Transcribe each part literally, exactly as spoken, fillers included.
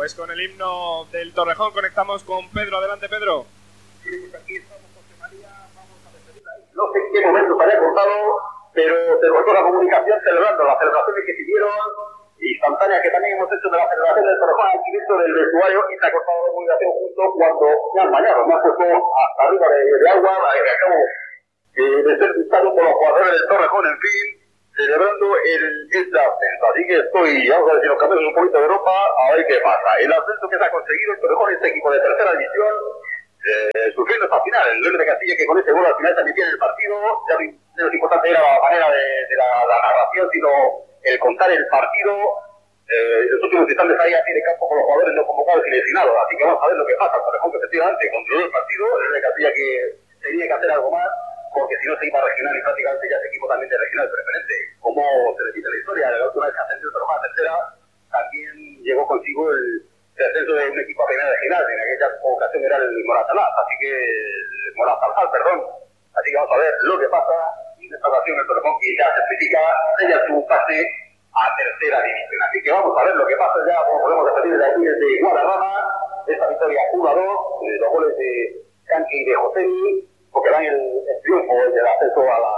Pues con el himno del Torrejón conectamos con Pedro. Adelante, Pedro. Sí, pues aquí estamos, José María, vamos a despedir ahí. No sé en qué momento se haya cortado, pero se cortó la comunicación celebrando las celebraciones que siguieron, instantáneas que también hemos hecho de la celebración del Torrejón al inicio del vestuario, y se ha cortado la comunicación justo cuando me han bañado, me han puesto hasta arriba de, de agua, que acabo eh, de ser visitado por los jugadores del Torrejón, en fin, celebrando el, este ascenso. Así que estoy, vamos a ver si nos cambiamos un poquito de ropa, a ver qué pasa. El ascenso que se ha conseguido el Torrejón, este equipo de tercera división, eh, sufriendo hasta el final. El León de Castilla, que con ese gol al final también tiene el partido. Ya lo importante era la manera de, de la, la narración, sino el contar el partido. Eh, los últimos instantes ahí así de campo con los jugadores no convocados y lesionados. Así que vamos a ver lo que pasa. El Torrejón, que efectivamente controló el partido. El León de Castilla, que tenía que hacer algo más, porque si no se iba a regional y prácticamente ya es equipo también de regional preferente. Como se repite la historia, la última vez que ascendió el Torrejón a tercera, también llegó consigo el, el ascenso de un equipo a primera regional. En aquella ocasión era el Moratalaz, así que el Moratalaz, perdón. Así que vamos a ver lo que pasa. Y en esta ocasión el Torrejón, que ya certifica, sella su pase a tercera división. Así que vamos a ver lo que pasa ya, como podemos repetir de aquí desde Guadarrama, esta victoria uno a dos, los goles de Canqui y de Josemi, porque dan el, el triunfo del ascenso a la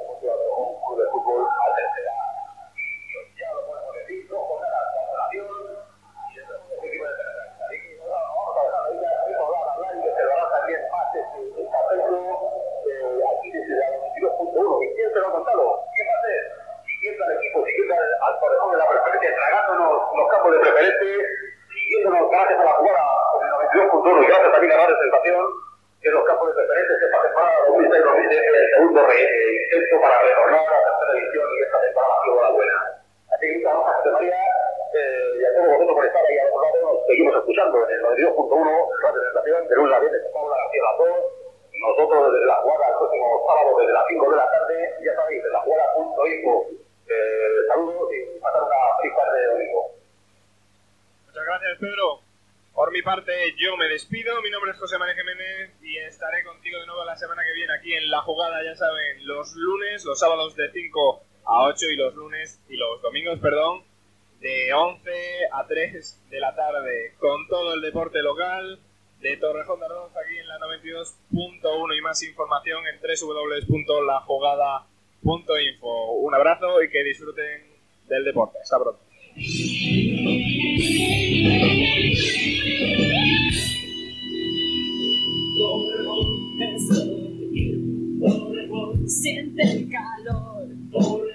Club de Fútbol a tercera. Y ya lo podemos decir, dos jornadas de relación y el equipo de tercera. Así que vamos a dejar ahí, vamos a hablar y que se lo hará también más este ascenso aquí desde la veintidós punto uno. ¿Y quién se lo ha contado? ¿Quién va a ser? Siguiendo al equipo, siguiendo al, al Torrejón de la preferente, tragándonos los campos de preferente, siguiéndonos gracias a la jugada con el noventa y dos punto uno y gracias también a la sensación que los campos de preferentes esta temporada dos mil seis dos mil siete el segundo re, eh, intento para retornar a la tercera división y esta temporada ha sido la buena. Así que muchas gracias, José María, eh, y a todos vosotros por estar ahí a otro lado. Nos seguimos escuchando en el noventa y dos punto uno, Radio Sensación, de lunes a viernes, con Paula García las dos. Nosotros desde la jugada el próximo sábado desde las cinco de la tarde, ya sabéis, desde la jugada punto info. Eh, saludos y pasar una feliz tarde de domingo. Muchas gracias, Pedro. Por mi parte, yo me despido. Mi nombre es José María Jiménez y estaré contigo de nuevo la semana que viene aquí en La Jugada, ya saben, los lunes, los sábados de cinco a ocho y los lunes y los domingos, perdón, de once a tres de la tarde, con todo el deporte local de Torrejón de Ardoz aquí en la noventa y dos punto uno y más información en doble u doble u doble u punto la jugada punto info. Un abrazo y que disfruten del deporte. Hasta pronto. Torrejón, eso te quiero. Torrejón, siente el calor.